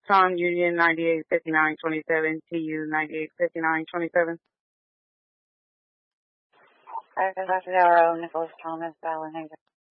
Tom Union 985927, TU 985927. Zero, Nicholas Thomas, Allen